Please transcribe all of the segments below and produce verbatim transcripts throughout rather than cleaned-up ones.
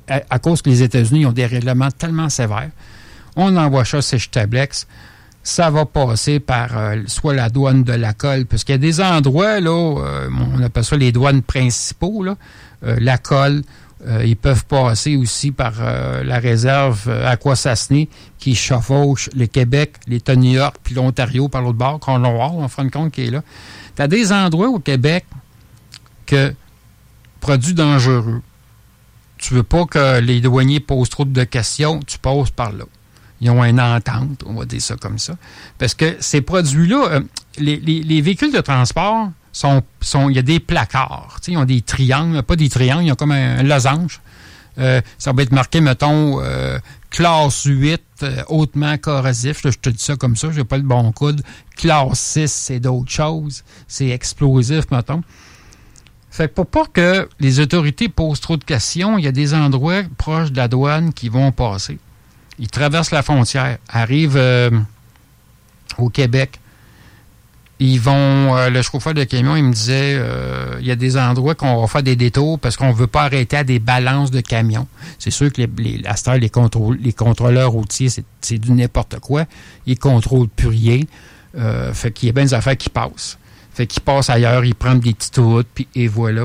à, à cause que les États-Unis ont des règlements tellement sévères. On envoie ça chez Tablex. Ça va passer par euh, soit la douane de la colle, parce qu'il y a des endroits, là, euh, on appelle ça les douanes principaux, là, euh, la colle, euh, ils peuvent passer aussi par euh, la réserve euh, Aquasasné, qui chevauche le Québec, l'État de New York, puis l'Ontario par l'autre bord, Cornwall, en fin de compte, qui est là. Tu as des endroits au Québec que produits dangereux. Tu veux pas que les douaniers posent trop de questions, tu passes par là. Ils ont une entente, on va dire ça comme ça. Parce que ces produits-là, euh, les, les, les véhicules de transport, sont, sont, il y a des placards. Ils ont des triangles, pas des triangles, ils ont comme un, un losange. Euh, ça va être marqué, mettons, euh, classe huit, euh, hautement corrosif. Là, je te dis ça comme ça, j'ai pas le bon coude. Classe six, c'est d'autres choses. C'est explosif, mettons. Fait que pour pas que les autorités posent trop de questions, il y a des endroits proches de la douane qui vont passer. Ils traversent la frontière, arrivent euh, au Québec. Ils vont, euh, le chauffeur de camion, il me disait, euh, il y a des endroits qu'on va faire des détours parce qu'on ne veut pas arrêter à des balances de camions. C'est sûr que les, les, à cette heure, les, contrôle, les contrôleurs routiers, c'est, c'est du n'importe quoi. Ils contrôlent plus rien. Euh, fait qu'il y a bien des affaires qui passent. Fait qu'ils passent ailleurs, ils prennent des petites routes, puis et voilà.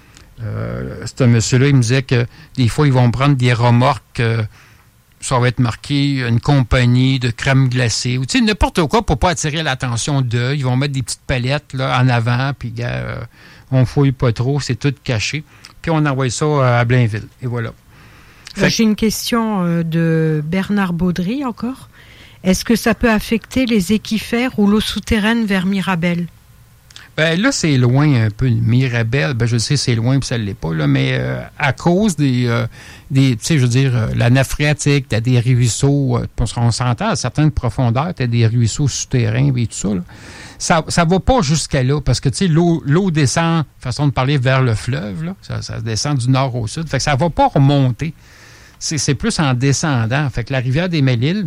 Euh, ce monsieur-là, il me disait que des fois, ils vont prendre des remorques. Euh, ça va être marqué une compagnie de crème glacée ou tu sais, n'importe quoi pour pas attirer l'attention d'eux. Ils vont mettre des petites palettes là, en avant, puis euh, on fouille pas trop, c'est tout caché. Puis on envoie ça à Blainville. Et voilà. Fait... J'ai une question euh, de Bernard Baudry encore. Est-ce que ça peut affecter les équifères ou l'eau souterraine vers Mirabel? Ben là, c'est loin un peu. Mirabel, ben je sais c'est loin puis ça ne l'est pas, là, mais euh, à cause des, euh, des tu sais, je veux dire, euh, la nappe phréatique, t'as des ruisseaux, euh, parce qu'on s'entend à certaines profondeurs, t'as des ruisseaux souterrains et tout ça, là. Ça, ça va pas jusqu'à là, parce que, tu sais, l'eau, l'eau descend, façon de parler, vers le fleuve, là. Ça, ça descend du nord au sud. Fait que ça va pas remonter. C'est, c'est plus en descendant. Fait que la rivière des Mille-Îles,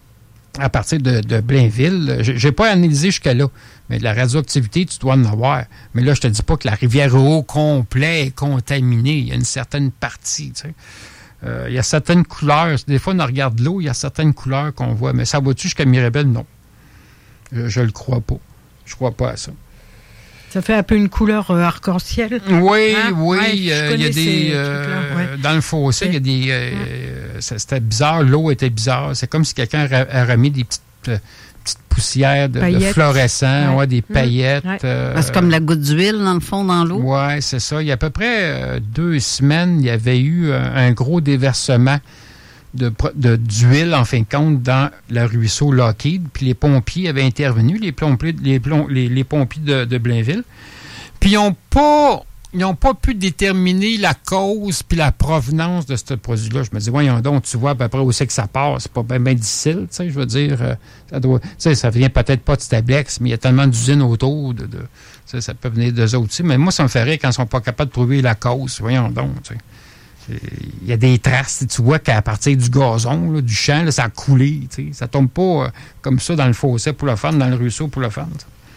à partir de, de Blainville, je n'ai pas analysé jusqu'à là, mais de la radioactivité, tu dois en avoir. Mais là, je te dis pas que la rivière au complet est contaminée. Il y a une certaine partie, tu sais. Euh, il y a certaines couleurs. Des fois, on regarde l'eau, il y a certaines couleurs qu'on voit. Mais ça va-tu jusqu'à Mirabel? Non. Je ne le crois pas. Je crois pas à ça. Ça fait un peu une couleur euh, arc-en-ciel. Oui, hein? oui. Ouais, il euh, y a des... Euh, ouais. Dans le fossé, il y a des... Euh, ouais. ça, c'était bizarre. L'eau était bizarre. C'est comme si quelqu'un a remis des petites, euh, petites poussières de, de fluorescents, ouais. Ouais, des paillettes. Ouais. Euh, c'est comme la goutte d'huile, dans le fond, dans l'eau. Oui, c'est ça. Il y a à peu près euh, deux semaines, il y avait eu un, un gros déversement De, de, d'huile, en fin de compte, dans le ruisseau Lockheed. Puis les pompiers avaient intervenu, les pompiers, les, les, les pompiers de, de Blainville. Puis ils n'ont pas, ils n'ont pas pu déterminer la cause puis la provenance de ce produit-là. Je me dis, voyons donc, tu vois à peu près où c'est que ça part. C'est pas bien, bien difficile, tu sais, je veux dire. Euh, ça doit, tu sais, ça vient peut-être pas de Stablex, mais il y a tellement d'usines autour. De, de, ça peut venir d'eux autres aussi. Mais moi, ça me ferait quand ils sont pas capables de trouver la cause. Voyons donc, tu sais. Il y a des traces, tu vois qu'à partir du gazon, là, du champ, là, ça a coulé. Tu sais. Ça tombe pas euh, comme ça dans le fossé pour le fun, dans le ruisseau pour le fun.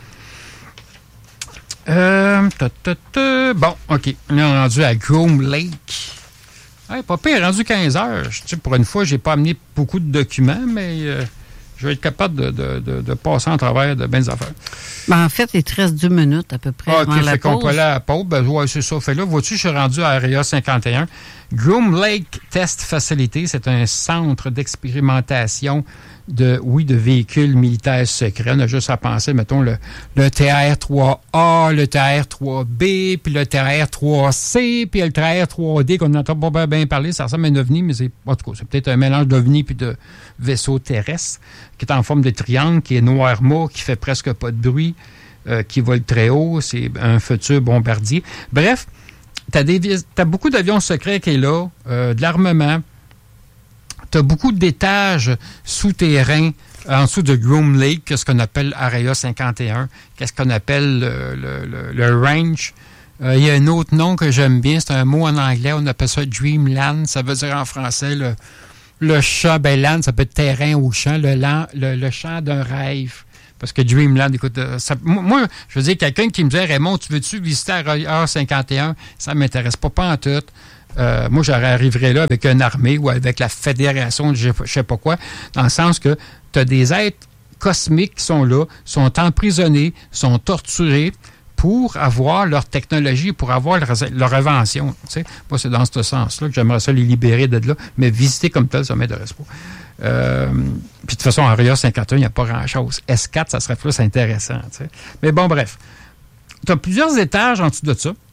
Euh, ta, ta, ta. Bon, OK. On est rendu à Groom Lake. Ouais, pas pire, rendu quinze heures. Je, tu sais, pour une fois, j'ai pas amené beaucoup de documents, mais euh, je vais être capable de, de, de, de passer en travers de bien des affaires. Ben, en fait, il te reste deux minutes à peu près. Ah, OK, fait la qu'on pause. peut aller à la pause. Ben, ouais, c'est ça. Fait là, vois-tu, je suis rendu à Area cinquante et un. Groom Lake Test Facility, c'est un centre d'expérimentation de, oui, de véhicules militaires secrets. On a juste à penser, mettons, le, le T R trois A, le T R trois B, puis le T R trois C, puis le T R trois D, qu'on n'entend pas bien parler. Ça ressemble à un ovni, mais c'est, en tout cas, c'est peut-être un mélange d'ovni puis de vaisseau terrestre, qui est en forme de triangle, qui est noir mat, qui fait presque pas de bruit, euh, qui vole très haut. C'est un futur bombardier. Bref, t'as, des, t'as beaucoup d'avions secrets qui est là, euh, de l'armement. T'as beaucoup d'étages souterrains en dessous de Groom Lake, qu'est-ce qu'on appelle Area cinquante et un, qu'est-ce qu'on appelle le, le, le, le range. Euh, il y a un autre nom que j'aime bien, c'est un mot en anglais, on appelle ça Dreamland, ça veut dire en français le, le champ, ben land, ça peut être terrain ou champ, le, land, le, le champ d'un rêve. Parce que Dreamland, écoute, ça, moi, je veux dire, quelqu'un qui me dit, Raymond, tu veux-tu visiter Area cinquante et un? Ça ne m'intéresse pas, pas en tout. Euh, moi, j'arriverais là avec une armée ou avec la fédération de je ne sais pas quoi, dans le sens que tu as des êtres cosmiques qui sont là, sont emprisonnés, sont torturés pour avoir leur technologie, pour avoir leur, leur invention. Tu sais? Moi, c'est dans ce sens-là que j'aimerais ça les libérer de là, mais visiter comme tel, ça ne m'intéresse pas. Euh, puis de toute façon, en Area cinquante et un, il n'y a pas grand-chose. S quatre, ça serait plus intéressant. Tu sais? Mais bon, bref. Tu as plusieurs étages en dessous de ça.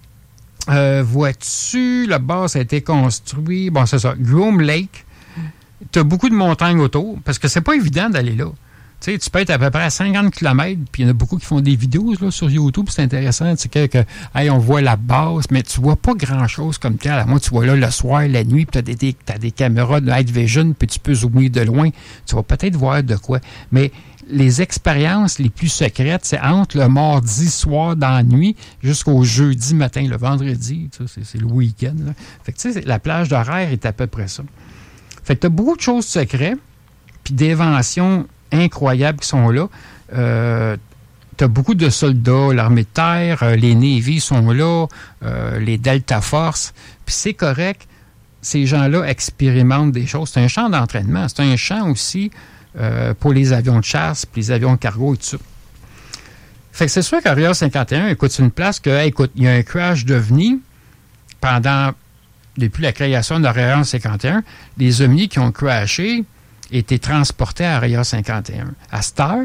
Euh, vois-tu, la base a été construite, bon, c'est ça, Groom Lake. Tu as beaucoup de montagnes autour, parce que c'est pas évident d'aller là. Tu sais, tu peux être à peu près à cinquante kilomètres, puis il y en a beaucoup qui font des vidéos là, sur YouTube, c'est intéressant. Tu sais, que, que hey, on voit la base, mais tu vois pas grand-chose comme tel. À moi, tu vois là le soir, la nuit, puis tu as des, des, t'as des caméras de night vision, puis tu peux zoomer de loin. Tu vas peut-être voir de quoi. Mais les expériences les plus secrètes, c'est entre le mardi soir dans la nuit jusqu'au jeudi matin, le vendredi. Tu sais, c'est, c'est le week-end. Là. Fait que tu sais, la plage d'horaire est à peu près ça. Fait que tu as beaucoup de choses secrètes, puis d'inventions incroyables qui sont là. Euh, tu as beaucoup de soldats, l'armée de terre, euh, les Navy sont là, euh, les Delta Force. Puis c'est correct, ces gens-là expérimentent des choses. C'est un champ d'entraînement. C'est un champ aussi euh, pour les avions de chasse, puis les avions de cargo et tout ça. Fait que c'est sûr qu'Area cinquante et un, écoute, c'est une place que, hey, écoute, il y a un crash d'OVNI pendant, depuis la création d'Area cinquante et un, les OVNI qui ont crashé été transportés à Area cinquante et un. À cette heure,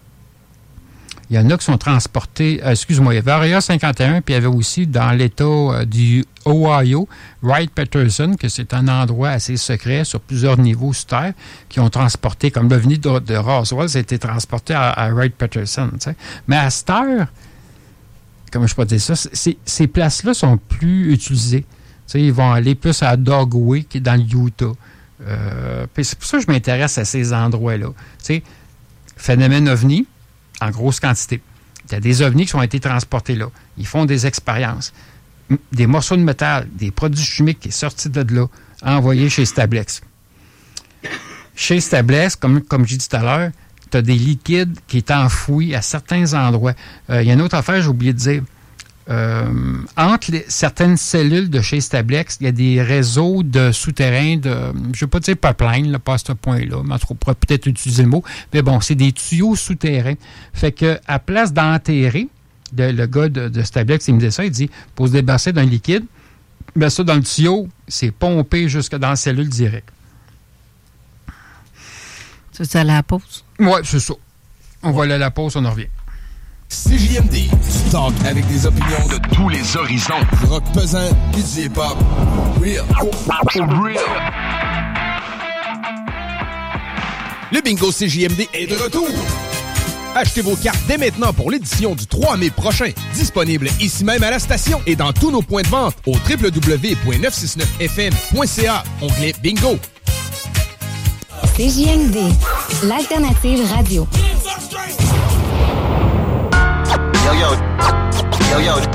il y en a qui sont transportés, euh, excuse-moi, il y avait Area cinquante et un, puis il y avait aussi dans l'État euh, du Ohio, Wright-Patterson, que c'est un endroit assez secret sur plusieurs niveaux sur Terre, qui ont transporté, comme l'avenue de, de Roswell, ça a été transporté à, à Wright-Patterson. T'sais. Mais à cette heure, comment je peux dire ça, c'est, ces places-là sont plus utilisées. T'sais, ils vont aller plus à Dogway, qui est dans le Utah. Euh, puis c'est pour ça que je m'intéresse à ces endroits-là. Tu sais, phénomène OVNI, en grosse quantité. Il y a des OVNI qui ont été transportés là. Ils font des expériences. Des morceaux de métal, des produits chimiques qui sont sortis de là, envoyés chez Stablex. Chez Stablex, comme, comme j'ai dit tout à l'heure, tu as des liquides qui sont enfouis à certains endroits. Euh, il y a une autre affaire, j'ai oublié de dire. Euh, entre les, certaines cellules de chez Stablex, il y a des réseaux de souterrains, de, je ne vais pas dire pipeline, là, pas à ce point-là, mais on pourrait peut-être utiliser le mot, mais bon, c'est des tuyaux souterrains. Fait que, à place d'enterrer, de, le gars de, de Stablex, il me disait ça, il dit, pour se débarrasser d'un liquide, ben ça, dans le tuyau, c'est pompé jusque dans la cellule directe. C'est ça, la pause? Oui, c'est ça. On va aller à la pause, on en revient. C J M D, du talk avec des opinions de tous les horizons. Du rock pesant et du hip-hop. Real. Real. Le bingo C J M D est de retour. Achetez vos cartes dès maintenant pour l'édition du trois mai prochain. Disponible ici même à la station et dans tous nos points de vente au w w w point neuf cent soixante-neuf f m point c a. Onglet bingo. C J M D, l'alternative radio. Yo, yo. Yo, yo.